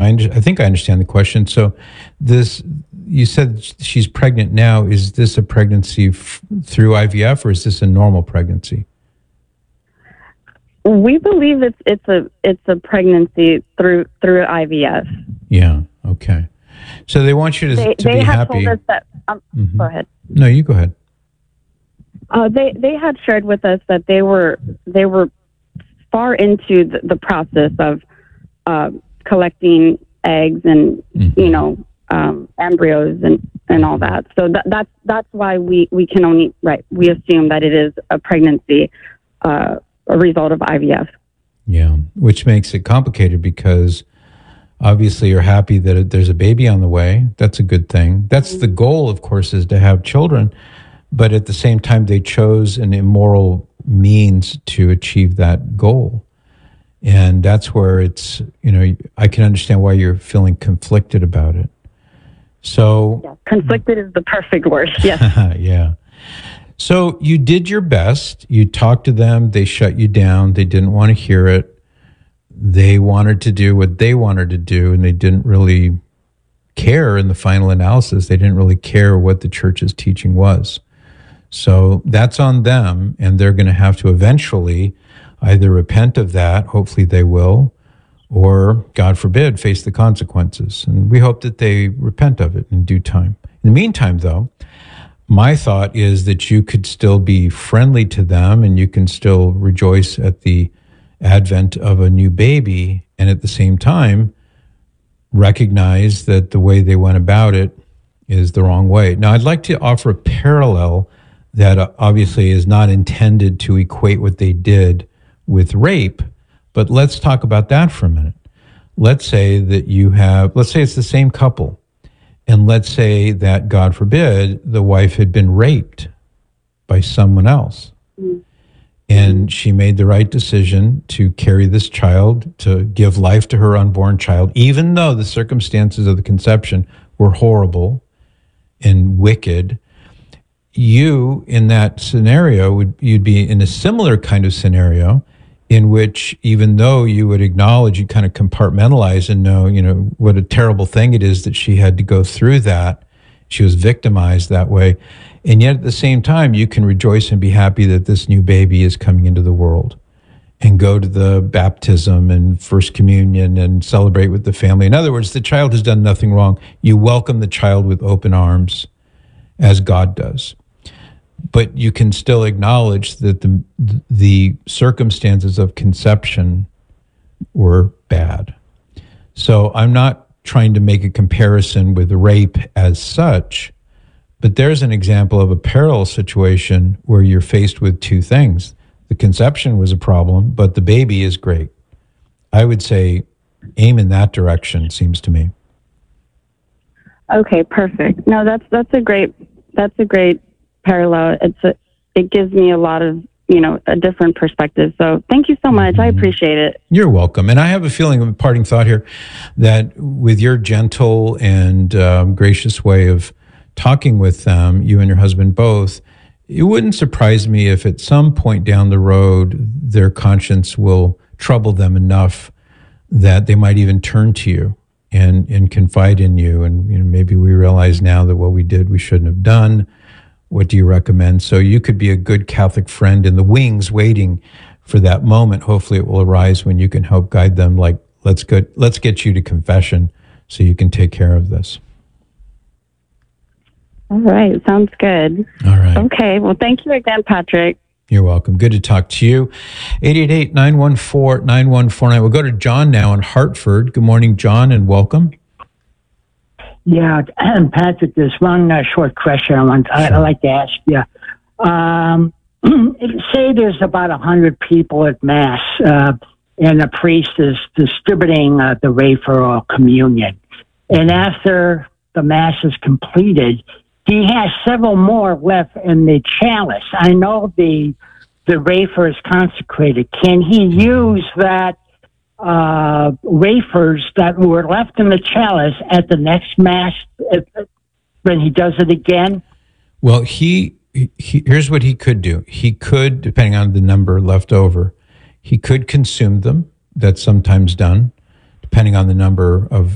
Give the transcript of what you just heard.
I think I understand the question. So this, you said she's pregnant now. Is this a pregnancy through IVF, or is this a normal pregnancy? We believe it's a pregnancy through IVF. Yeah. Okay. So they want you to be happy. Told us that. Go ahead. No, you go ahead. They had shared with us that they were far into the process of collecting eggs and embryos and all that. So that's why we can only we assume that it is a pregnancy, a result of IVF. Yeah, which makes it complicated because obviously you're happy that there's a baby on the way. That's a good thing. That's the goal, of course, is to have children. But at the same time, they chose an immoral means to achieve that goal. And that's where it's, I can understand why you're feeling conflicted about it. So, yeah, conflicted is the perfect word. Yes. Yeah. So you did your best. You talked to them. They shut you down. They didn't want to hear it. They wanted to do what they wanted to do, and they didn't really care in the final analysis. They didn't really care what the church's teaching was. So that's on them, and they're going to have to eventually either repent of that, hopefully they will, or, God forbid, face the consequences. And we hope that they repent of it in due time. In the meantime, though, my thought is that you could still be friendly to them, and you can still rejoice at the advent of a new baby, and at the same time recognize that the way they went about it is the wrong way. Now, I'd like to offer a parallel that obviously is not intended to equate what they did with rape, but let's talk about that for a minute. Let's say that let's say it's the same couple, and let's say that, God forbid, the wife had been raped by someone else. Mm. And she made the right decision to carry this child, to give life to her unborn child, even though the circumstances of the conception were horrible and wicked. You, in that scenario, you'd be in a similar kind of scenario in which, even though you would acknowledge, you kind of compartmentalize and know, what a terrible thing it is that she had to go through that. She was victimized that way. And yet at the same time, you can rejoice and be happy that this new baby is coming into the world, and go to the baptism and first communion and celebrate with the family. In other words, the child has done nothing wrong. You welcome the child with open arms, as God does. But you can still acknowledge that the circumstances of conception were bad. So I'm not trying to make a comparison with rape as such, but there's an example of a parallel situation where you're faced with two things. The conception was a problem, but the baby is great. I would say aim in that direction, seems to me. Okay, perfect. No, that's a great parallel. It gives me a lot of, a different perspective. So thank you so much. Mm-hmm. I appreciate it. You're welcome. And I have a feeling of a parting thought here that with your gentle and gracious way of talking with them, you and your husband both, it wouldn't surprise me if at some point down the road, their conscience will trouble them enough that they might even turn to you and confide in you. And maybe we realize now that what we did, we shouldn't have done. What do you recommend? So you could be a good Catholic friend in the wings for that moment. Hopefully it will arise when you can help guide them, like, let's get you to confession so you can take care of this. All right. Sounds good. All right. Okay. Well, thank you again, Patrick. You're welcome. Good to talk to you. 888-914-9149. We'll go to John now in Hartford. Good morning, John, and welcome. Yeah, Patrick, there's one short question I'd like to ask you. Say there's about 100 people at Mass, and the priest is distributing the wafer or communion. And after the Mass is completed, he has several more left in the chalice. I know the wafer is consecrated. Can he use that wafers that were left in the chalice at the next Mass when he does it again? Well, he here's what he could do. He could, depending on the number left over, he could consume them. That's sometimes done, depending on the number of